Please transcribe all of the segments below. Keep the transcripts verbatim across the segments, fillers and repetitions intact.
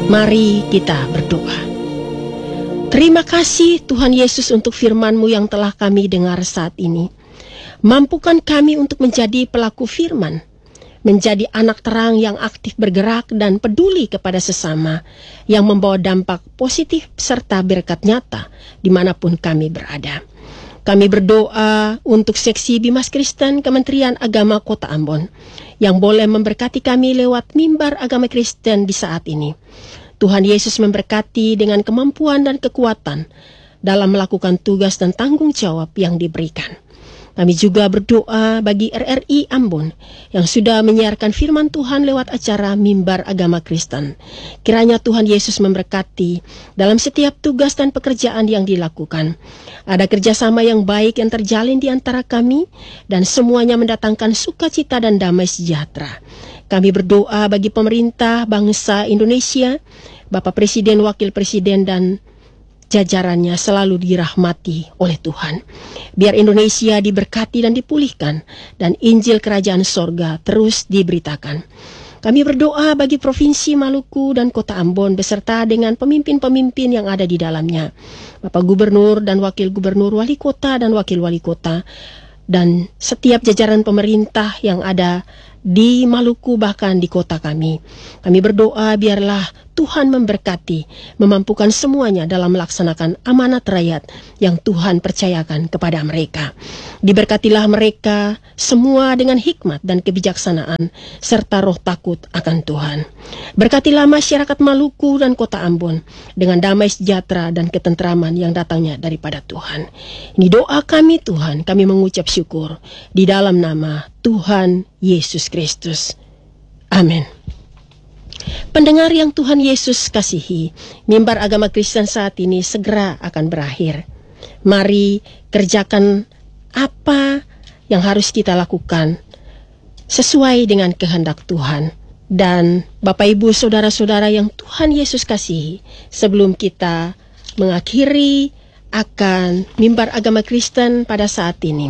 Mari kita berdoa. Terima kasih Tuhan Yesus untuk firman-Mu yang telah kami dengar saat ini. Mampukan kami untuk menjadi pelaku firman, menjadi anak terang yang aktif bergerak dan peduli kepada sesama, yang membawa dampak positif serta berkat nyata dimanapun kami berada. Kami berdoa untuk Seksi Bimas Kristen Kementerian Agama Kota Ambon, yang boleh memberkati kami lewat mimbar agama Kristen di saat ini. Tuhan Yesus memberkati dengan kemampuan dan kekuatan dalam melakukan tugas dan tanggung jawab yang diberikan. Kami juga berdoa bagi R R I Ambon yang sudah menyiarkan firman Tuhan lewat acara Mimbar Agama Kristen. Kiranya Tuhan Yesus memberkati dalam setiap tugas dan pekerjaan yang dilakukan. Ada kerjasama yang baik yang terjalin di antara kami dan semuanya mendatangkan sukacita dan damai sejahtera. Kami berdoa bagi pemerintah bangsa Indonesia, Bapak Presiden, Wakil Presiden, dan jajarannya selalu dirahmati oleh Tuhan. Biar Indonesia diberkati dan dipulihkan, dan Injil Kerajaan Sorga terus diberitakan. Kami berdoa bagi Provinsi Maluku dan Kota Ambon beserta dengan pemimpin-pemimpin yang ada di dalamnya. Bapak Gubernur dan Wakil Gubernur, Wali Kota dan Wakil Wali Kota, dan setiap jajaran pemerintah yang ada di Maluku bahkan di kota kami. Kami berdoa biarlah Tuhan memberkati, memampukan semuanya dalam melaksanakan amanat rakyat yang Tuhan percayakan kepada mereka. Diberkatilah mereka semua dengan hikmat dan kebijaksanaan serta roh takut akan Tuhan. Berkatilah masyarakat Maluku dan Kota Ambon dengan damai sejahtera dan ketentraman yang datangnya daripada Tuhan. Ini doa kami Tuhan, kami mengucap syukur di dalam nama Tuhan Yesus Kristus. Amin. Pendengar yang Tuhan Yesus kasihi, mimbar agama Kristen saat ini segera akan berakhir. Mari kerjakan apa yang harus kita lakukan sesuai dengan kehendak Tuhan. Dan Bapak Ibu Saudara-saudara yang Tuhan Yesus kasihi, sebelum kita mengakhiri akan mimbar agama Kristen pada saat ini,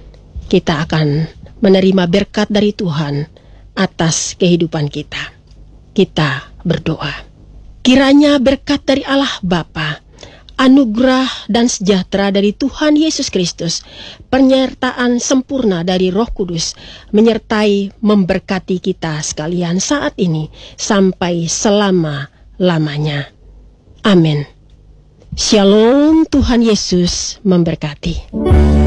kita akan menerima berkat dari Tuhan atas kehidupan kita. Kita berdoa. Kiranya berkat dari Allah Bapa, anugerah dan sejahtera dari Tuhan Yesus Kristus, penyertaan sempurna dari Roh Kudus, menyertai memberkati kita sekalian saat ini sampai selama-lamanya. Amin. Shalom, Tuhan Yesus memberkati.